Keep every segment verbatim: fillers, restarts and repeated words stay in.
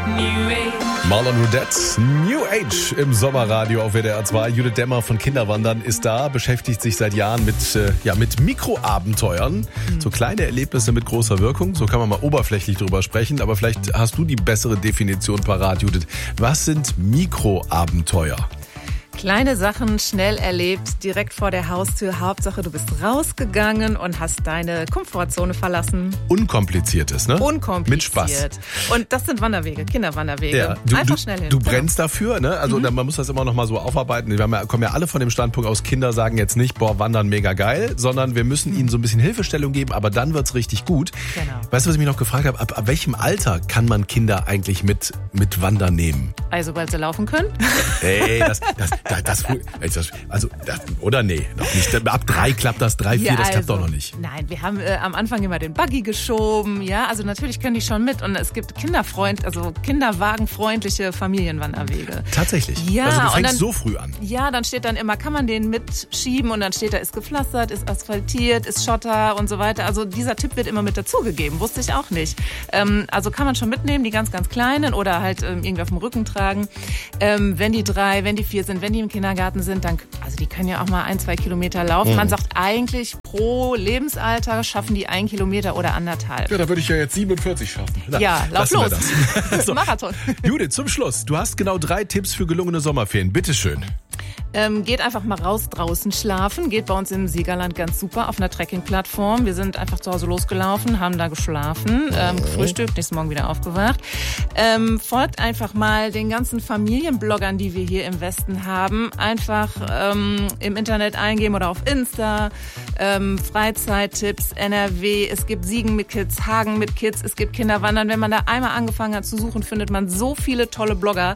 Marlon Roudette, New Age im Sommerradio auf W D R zwei. Judith Demmer von Kinderwandern ist da, beschäftigt sich seit Jahren mit, äh, ja, mit Mikroabenteuern. Mhm. So kleine Erlebnisse mit großer Wirkung. So kann man mal oberflächlich drüber sprechen. Aber vielleicht hast du die bessere Definition parat, Judith. Was sind Mikroabenteuer? Kleine Sachen, schnell erlebt, direkt vor der Haustür. Hauptsache, du bist rausgegangen und hast deine Komfortzone verlassen. Unkompliziertes, ne? Unkompliziert. Mit Spaß. Und das sind Wanderwege, Kinderwanderwege. Ja, du, Einfach du, schnell hin. Du brennst dafür, ne? Also mhm. man muss das immer noch mal so aufarbeiten. Wir haben ja, kommen ja alle von dem Standpunkt aus, Kinder sagen jetzt nicht, boah, Wandern mega geil, sondern wir müssen mhm. ihnen so ein bisschen Hilfestellung geben, aber dann wird's richtig gut. Genau. Weißt du, was ich mich noch gefragt habe? Ab, ab welchem Alter kann man Kinder eigentlich mit, mit Wandern nehmen? Also, sobald sie laufen können? Ey, das, das, das, das, das also, das, oder nee, noch nicht. Ab drei klappt das, drei, vier, ja, das klappt also, doch noch nicht. Nein, wir haben äh, am Anfang immer den Buggy geschoben, ja, also natürlich können die schon mit und es gibt kinderfreund, also kinderwagenfreundliche Familienwanderwege. Tatsächlich? Ja. Also du fängst dann, so früh an? Ja, dann steht dann immer, kann man den mitschieben und dann steht da, ist gepflastert, ist asphaltiert, ist Schotter und so weiter. Also dieser Tipp wird immer mit dazugegeben, wusste ich auch nicht. Ähm, also kann man schon mitnehmen, die ganz, ganz Kleinen oder halt ähm, irgendwie auf dem Rücken tragen. Ähm, wenn die drei, wenn die vier sind, wenn die im Kindergarten sind, dann, also die können ja auch mal ein, zwei Kilometer laufen. Mhm. Man sagt eigentlich, pro Lebensalter schaffen die ein Kilometer oder anderthalb. Ja, da würde ich ja jetzt siebenundvierzig schaffen. Na, ja, lauf los. Das. So. Marathon. Judith, zum Schluss. Du hast genau drei Tipps für gelungene Sommerferien. Bitteschön. Ähm, geht einfach mal raus draußen schlafen. Geht bei uns im Siegerland ganz super auf einer Trekkingplattform. Wir sind einfach zu Hause losgelaufen, haben da geschlafen, ähm, gefrühstückt, nächsten Morgen wieder aufgewacht. Ähm, folgt einfach mal den ganzen Familienbloggern, die wir hier im Westen haben. Einfach ähm, im Internet eingeben oder auf Insta. Ähm, Freizeittipps, N R W. Es gibt Siegen mit Kids, Hagen mit Kids. Es gibt Kinderwandern. Wenn man da einmal angefangen hat zu suchen, findet man so viele tolle Blogger,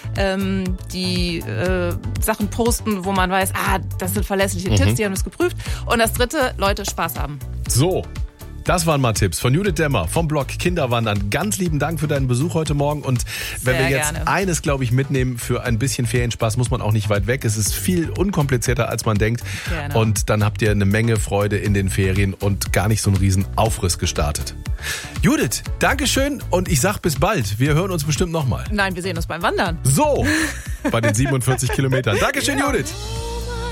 ähm, die äh, Sachen posten, wo man weiß, ah, das sind verlässliche mhm. Tipps, die haben es geprüft. Und das dritte, Leute, Spaß haben. So, das waren mal Tipps von Judith Demmer vom Blog Kinderwandern. Ganz lieben Dank für deinen Besuch heute Morgen. Und wenn Sehr wir jetzt gerne. eines, glaube ich, mitnehmen, für ein bisschen Ferienspaß muss man auch nicht weit weg. Es ist viel unkomplizierter, als man denkt. Gerne. Und dann habt ihr eine Menge Freude in den Ferien und gar nicht so einen riesen Aufriss gestartet. Judith, Dankeschön und ich sag bis bald. Wir hören uns bestimmt nochmal. Nein, wir sehen uns beim Wandern. So, bei den siebenundvierzig Kilometern. Dankeschön, ja. Judith.